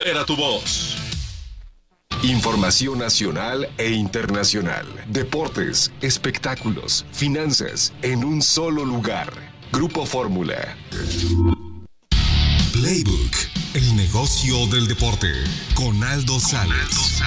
Empodera tu voz. Información nacional e internacional. Deportes, espectáculos, finanzas, en un solo lugar. Grupo Fórmula. Playbook, el negocio del deporte, con Aldo Sales.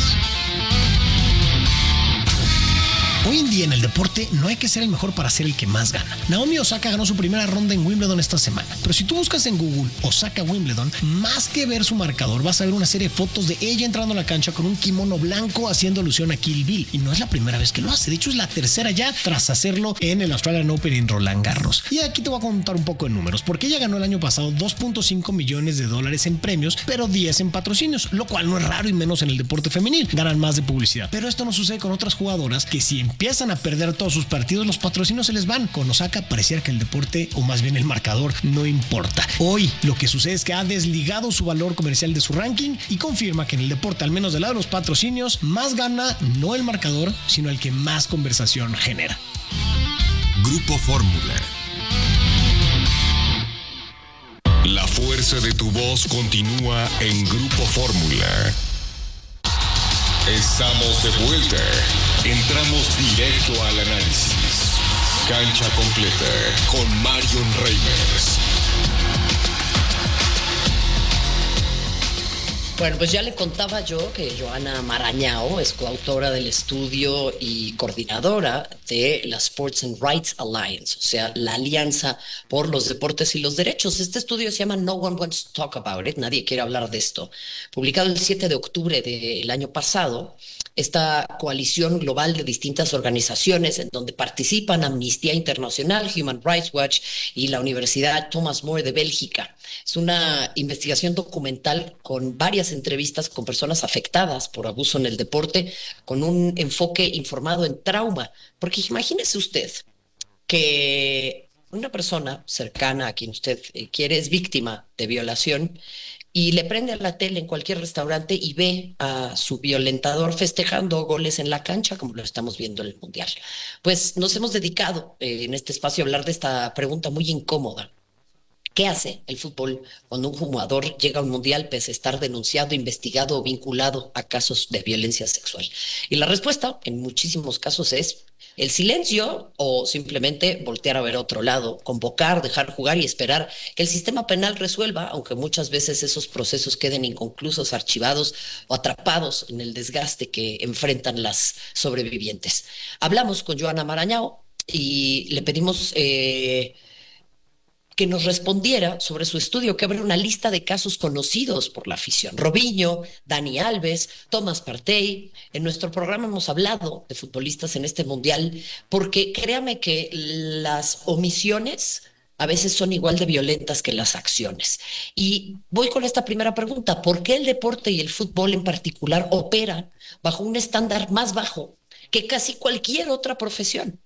Hoy en día en el deporte no hay que ser el mejor para ser el que más gana. Naomi Osaka ganó su primera ronda en Wimbledon esta semana. Pero si tú buscas en Google Osaka Wimbledon, más que ver su marcador, vas a ver una serie de fotos de ella entrando a la cancha con un kimono blanco haciendo alusión a Kill Bill. Y no es la primera vez que lo hace. De hecho, es la tercera ya tras hacerlo en el Australian Open en Roland Garros. Y aquí te voy a contar un poco de números, porque ella ganó el año pasado $2.5 millones en premios, pero 10 en patrocinios, lo cual no es raro y menos en el deporte femenil. Ganan más de publicidad. Pero esto no sucede con otras jugadoras que si empiezan a perder todos sus partidos, los patrocinios se les van. Con Osaka pareciera que el deporte, o más bien el marcador, no importa. Hoy lo que sucede es que ha desligado su valor comercial de su ranking y confirma que en el deporte, al menos del lado de los patrocinios, más gana no el marcador, sino el que más conversación genera. Grupo Fórmula. La fuerza de tu voz continúa en Grupo Fórmula. Estamos de vuelta. Entramos directo al análisis. Cancha completa con Marion Reimers. Bueno, pues ya le contaba yo que Joana Marañao es coautora del estudio y coordinadora de la Sports and Rights Alliance, o sea, la Alianza por los Deportes y los Derechos. Este estudio se llama No One Wants to Talk About It, nadie quiere hablar de esto. Publicado el 7 de octubre del año pasado, esta coalición global de distintas organizaciones en donde participan Amnistía Internacional, Human Rights Watch y la Universidad Thomas More de Bélgica. Es una investigación documental con varias entrevistas con personas afectadas por abuso en el deporte, con un enfoque informado en trauma. Porque imagínese usted que una persona cercana a quien usted quiere es víctima de violación y le prende a la tele en cualquier restaurante y ve a su violentador festejando goles en la cancha, como lo estamos viendo en el Mundial. Pues nos hemos dedicado en este espacio a hablar de esta pregunta muy incómoda. ¿Qué hace el fútbol cuando un jugador llega a un mundial pese a estar denunciado, investigado o vinculado a casos de violencia sexual? Y la respuesta, en muchísimos casos, es el silencio o simplemente voltear a ver a otro lado, convocar, dejar jugar y esperar que el sistema penal resuelva, aunque muchas veces esos procesos queden inconclusos, archivados o atrapados en el desgaste que enfrentan las sobrevivientes. Hablamos con Joana Marañao y le pedimos que nos respondiera sobre su estudio, que abre una lista de casos conocidos por la afición. Robinho, Dani Alves, Thomas Partey. En nuestro programa hemos hablado de futbolistas en este mundial, porque créame que las omisiones a veces son igual de violentas que las acciones. Y voy con esta primera pregunta: ¿por qué el deporte y el fútbol en particular operan bajo un estándar más bajo que casi cualquier otra profesión?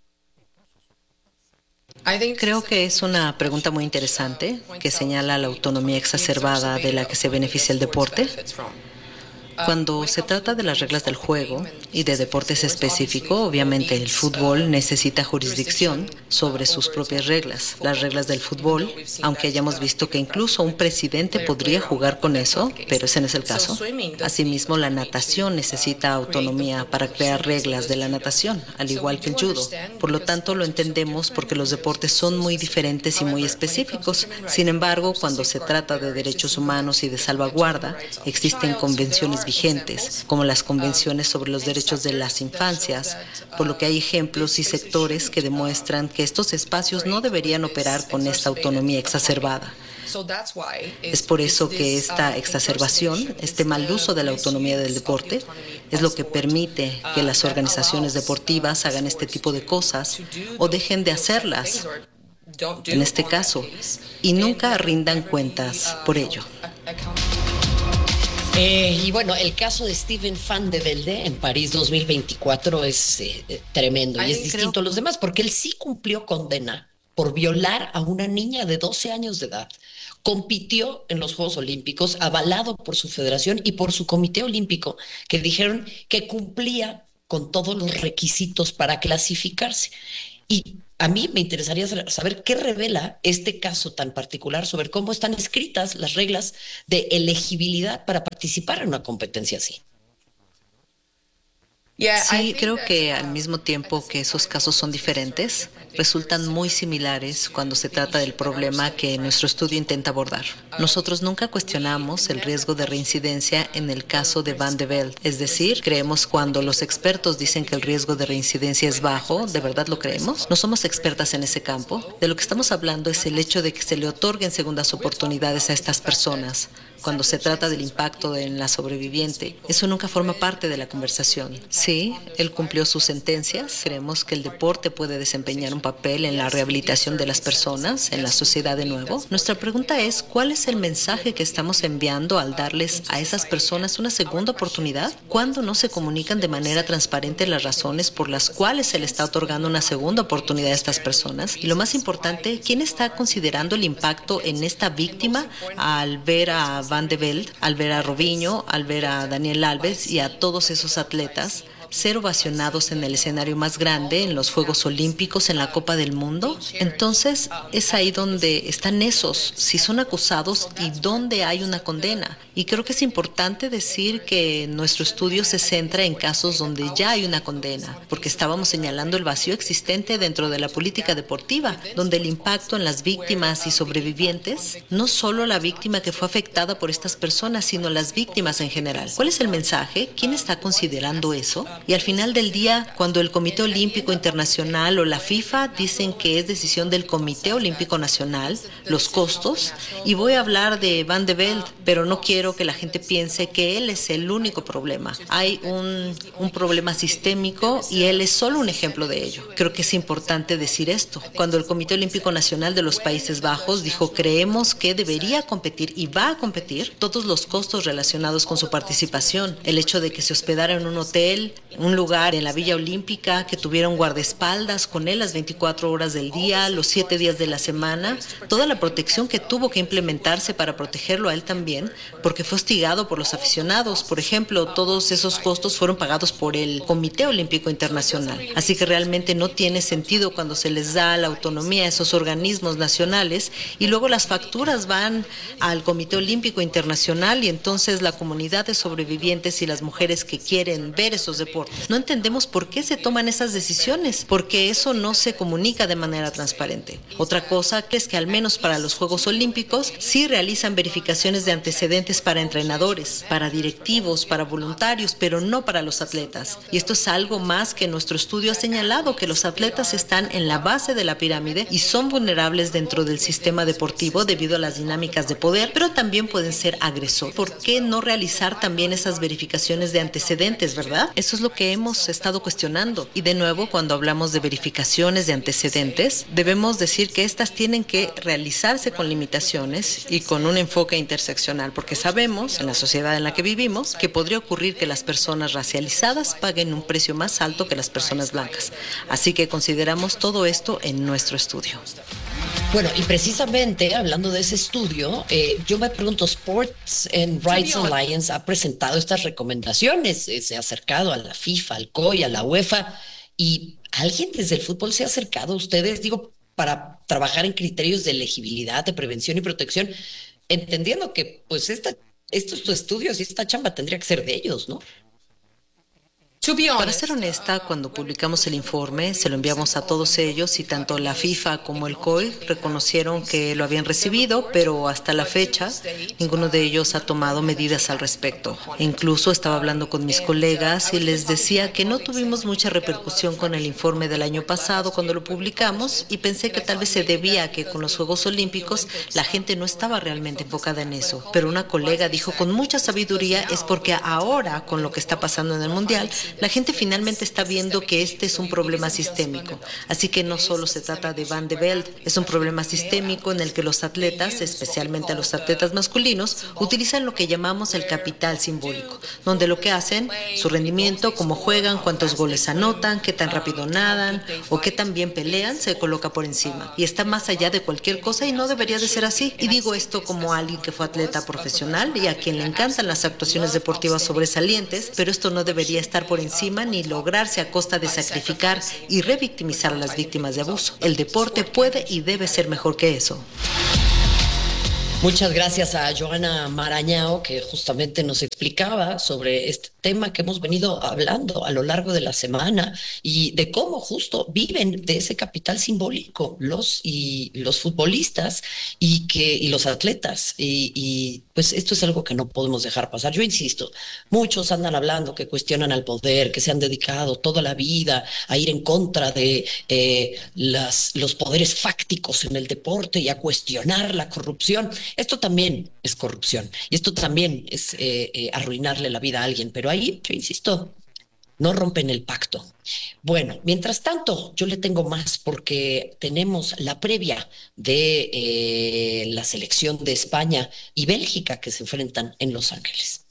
Creo que es una pregunta muy interesante que señala la autonomía exacerbada de la que se beneficia el deporte. Cuando se trata de las reglas del juego y de deportes específicos, obviamente el fútbol necesita jurisdicción sobre sus propias reglas. Las reglas del fútbol, aunque hayamos visto que incluso un presidente podría jugar con eso, pero ese no es el caso. Asimismo, la natación necesita autonomía para crear reglas de la natación, al igual que el judo. Por lo tanto, lo entendemos porque los deportes son muy diferentes y muy específicos. Sin embargo, cuando se trata de derechos humanos y de salvaguarda, existen convenciones vigentes, como las convenciones sobre los derechos de las infancias, por lo que hay ejemplos y sectores que demuestran que estos espacios no deberían operar con esta autonomía exacerbada. Es por eso que esta exacerbación, este mal uso de la autonomía del deporte, es lo que permite que las organizaciones deportivas hagan este tipo de cosas o dejen de hacerlas, en este caso, y nunca rindan cuentas por ello. Y bueno, el caso de Steven Van de Velde en París 2024 es tremendo y es distinto a los demás porque él sí cumplió condena por violar a una niña de 12 años de edad. Compitió en los Juegos Olímpicos, avalado por su federación y por su comité olímpico, que dijeron que cumplía con todos los requisitos para clasificarse. Y a mí me interesaría saber qué revela este caso tan particular sobre cómo están escritas las reglas de elegibilidad para participar en una competencia así. Sí, creo que al mismo tiempo que esos casos son diferentes, resultan muy similares cuando se trata del problema que nuestro estudio intenta abordar. Nosotros nunca cuestionamos el riesgo de reincidencia en el caso de Van de Velde. Es decir, creemos cuando los expertos dicen que el riesgo de reincidencia es bajo, ¿de verdad lo creemos? No somos expertas en ese campo. De lo que estamos hablando es el hecho de que se le otorguen segundas oportunidades a estas personas. Cuando se trata del impacto en la sobreviviente, eso nunca forma parte de la conversación. Sí, él cumplió sus sentencias. Creemos que el deporte puede desempeñar un papel en la rehabilitación de las personas, en la sociedad de nuevo. Nuestra pregunta es, ¿cuál es el mensaje que estamos enviando al darles a esas personas una segunda oportunidad? ¿Cuándo no se comunican de manera transparente las razones por las cuales se le está otorgando una segunda oportunidad a estas personas? Y lo más importante, ¿quién está considerando el impacto en esta víctima al ver a Van de Velde, al ver a Robinho, al ver a Daniel Alves y a todos esos atletas ser ovacionados en el escenario más grande, en los Juegos Olímpicos, en la Copa del Mundo? Entonces es ahí donde están esos, si son acusados y dónde hay una condena. Y creo que es importante decir que nuestro estudio se centra en casos donde ya hay una condena, porque estábamos señalando el vacío existente dentro de la política deportiva, donde el impacto en las víctimas y sobrevivientes, no solo la víctima que fue afectada por estas personas, sino las víctimas en general. ¿Cuál es el mensaje? ¿Quién está considerando eso? Y al final del día, cuando el Comité Olímpico Internacional o la FIFA dicen que es decisión del Comité Olímpico Nacional, los costos, y voy a hablar de Van de Velde, pero no quiero que la gente piense que él es el único problema. Hay un problema sistémico y él es solo un ejemplo de ello. Creo que es importante decir esto. Cuando el Comité Olímpico Nacional de los Países Bajos dijo creemos que debería competir y va a competir, todos los costos relacionados con su participación, el hecho de que se hospedara en un hotel, un lugar en la Villa Olímpica, que tuviera un guardaespaldas con él las 24 horas del día, los 7 días de la semana, toda la protección que tuvo que implementarse para protegerlo a él también, porque fue hostigado por los aficionados. Por ejemplo, todos esos costos fueron pagados por el Comité Olímpico Internacional. Así que realmente no tiene sentido cuando se les da la autonomía a esos organismos nacionales y luego las facturas van al Comité Olímpico Internacional y entonces la comunidad de sobrevivientes y las mujeres que quieren ver esos deportes no entendemos por qué se toman esas decisiones, porque eso no se comunica de manera transparente. Otra cosa es que al menos para los Juegos Olímpicos sí realizan verificaciones de antecedentes para entrenadores, para directivos, para voluntarios, pero no para los atletas. Y esto es algo más que nuestro estudio ha señalado, que los atletas están en la base de la pirámide y son vulnerables dentro del sistema deportivo debido a las dinámicas de poder, pero también pueden ser agresores. ¿Por qué no realizar también esas verificaciones de antecedentes, verdad? Eso es lo que hemos estado cuestionando. Y de nuevo, cuando hablamos de verificaciones de antecedentes, debemos decir que estas tienen que realizarse con limitaciones y con un enfoque interseccional, porque sabemos, en la sociedad en la que vivimos, que podría ocurrir que las personas racializadas paguen un precio más alto que las personas blancas. Así que consideramos todo esto en nuestro estudio. Bueno, y precisamente hablando de ese estudio, yo me pregunto, Sports and Rights Alliance ha presentado estas recomendaciones, se ha acercado a la FIFA, al COI, a la UEFA, y ¿alguien desde el fútbol se ha acercado a ustedes, digo, para trabajar en criterios de elegibilidad, de prevención y protección, entendiendo que pues estos estudios y esta chamba tendría que ser de ellos, ¿no? Para ser honesta, cuando publicamos el informe, se lo enviamos a todos ellos y tanto la FIFA como el COI reconocieron que lo habían recibido, pero hasta la fecha ninguno de ellos ha tomado medidas al respecto. Incluso estaba hablando con mis colegas y les decía que no tuvimos mucha repercusión con el informe del año pasado cuando lo publicamos y pensé que tal vez se debía a que con los Juegos Olímpicos la gente no estaba realmente enfocada en eso. Pero una colega dijo con mucha sabiduría es porque ahora con lo que está pasando en el Mundial, la gente finalmente está viendo que este es un problema sistémico. Así que no solo se trata de Van de Velde, es un problema sistémico en el que los atletas, especialmente los atletas masculinos, utilizan lo que llamamos el capital simbólico, donde lo que hacen, su rendimiento, cómo juegan, cuántos goles anotan, qué tan rápido nadan o qué tan bien pelean, se coloca por encima. Y está más allá de cualquier cosa y no debería de ser así. Y digo esto como alguien que fue atleta profesional y a quien le encantan las actuaciones deportivas sobresalientes, pero esto no debería estar por encima encima ni lograrse a costa de sacrificar y revictimizar a las víctimas de abuso. El deporte puede y debe ser mejor que eso. Muchas gracias a Joana Marañao, que justamente nos explicaba sobre este tema que hemos venido hablando a lo largo de la semana y de cómo justo viven de ese capital simbólico los futbolistas y los atletas. Y pues esto es algo que no podemos dejar pasar. Yo insisto, muchos andan hablando que cuestionan al poder, que se han dedicado toda la vida a ir en contra de los poderes fácticos en el deporte y a cuestionar la corrupción. Esto también es corrupción y esto también es arruinarle la vida a alguien, pero ahí, yo insisto, no rompen el pacto. Bueno, mientras tanto, yo le tengo más porque tenemos la previa de la selección de España y Bélgica que se enfrentan en Los Ángeles.